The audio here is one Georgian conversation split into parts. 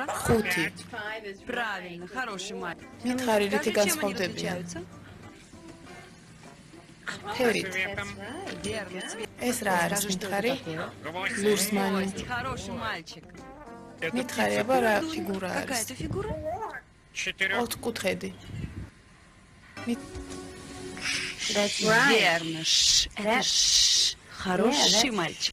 цифра? 5. Правильно, хороший мальчик. მითხარი რითი Скажи, чем они განსხვავდებიან? различаются? ფერით. Верно, цвет. ეს რა არის Скажи, что მითხარი? это такое? ლურსმანი. Кость, хороший мальчик. მითხარი აბა რა ფიგურა Какая არის? это фигура? ოთხკუთხედი. Верно. Это хороший мальчик.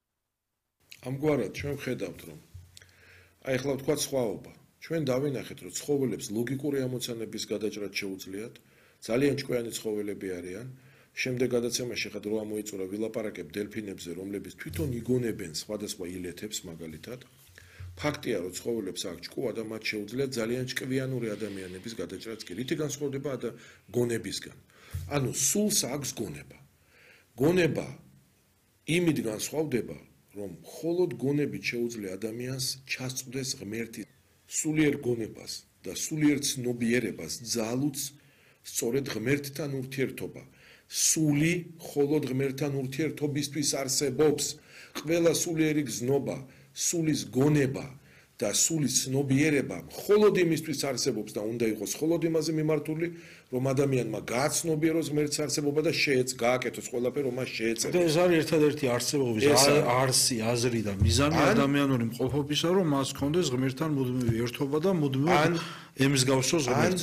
ამგვარად ჩვენ ვხედავთ რომ აი ახლა ვთქვა სხვაობა. ჩვენ დავინახეთ რომ ცხოველებს ლოგიკური ამოცანების გადაჭრა შეუძლიათ, ძალიან ჭკვიანი ცხოველები არიან. შემდეგ გადაცემაში ხა დრო ამოიწურა ვილაპარაკებ დელფინებზე, რომლებიც თვითონ იგონებენ სხვადასხვა ილეთებს მაგალითად. ფაქტია რომ ცხოველებს აქვს ჭკუა და მათ შეუძლიათ ძალიან ჭკვიანური ადამიანების გადაჭრაც კი. რითი განსხვავდება გონებისგან? ანუ სულს აქვს გონება. გონება იმით განსხვავდება რომ მხოლოდ გონებით შეუძლია ადამიანს ჩასწვდეს ღმერთის სულიერ გონებას და სულიერ ცნობიერებას ძალუც სწორედ ღმერთთან ურთიერთობა. სული მხოლოდ ღმერთთან ურთიერთობისთვის არსებობს. ყველა სულიერი გზნობა, სულის გონება და სულის ცნობიერება მხოლოდ იმისთვის არსებობს და უნდა იყოს მხოლოდ იმაზე მიმართული, რომ ადამიანმა გააცნობიეროს ღმერთის არსებობა და გააკეთოს ყველაფერი, რომ მას შეეწევს. და ეს არის ერთადერთი არსებობის არსი, აზრი და მიზანი ადამიანური მყოფობისა, რომ მას ჰქონდეს ღმერთთან მუდმივი ერთობა და მუდმივად ემსგავსოს ღმერთს.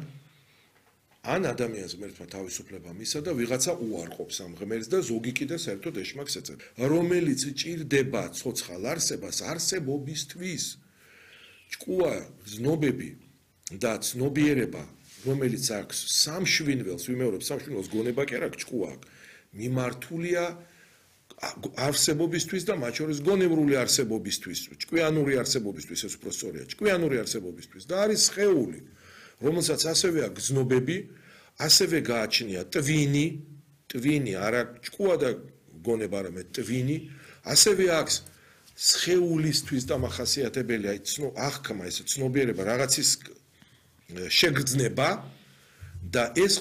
ან ადამიანს ღმერთმა თავისუფლება მისცა და ვიღაცა უარყოფს ამ ღმერთს და ზოგი კიდე საერთოდ ეშმაკს ეწევს, რომელიც ჭირდება ცოცხალ არსებას არსებობისთვის. ჭკუა, ზნობები და ცნობიერება, რომელიც აქვს სამშვინველს, ვიმეორებ, სამშვინველს გონება კი არა, ჭკუა აქვს, მიმართულია არსებობისთვის და მათ შორის გონევრული არსებობისთვის, ჭკვიანური არსებობისთვის, ეს უფრო სწორია, ჭკვიანური არსებობისთვის და არის სხეული, რომელსაც ასევე აქვს ზნობები, ასევე გააჩნია ტვინი, არა ჭკუა და გონება, არამედ ტვინი, ასევე აქვს სხეულისთვის დამახასიათებელი აღქმა, ეს ცნობიერება, რაღაცის შეგრძნება და ეს